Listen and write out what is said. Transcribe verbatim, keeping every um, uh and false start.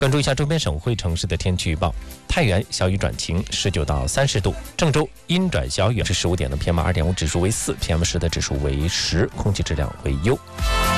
关注一下周边省会城市的天气预报：太原小雨转晴，十九到三十度；郑州阴转小雨，是十五点的 P M 二点五 指数为四 ，P M 十的指数为十，空气质量为优。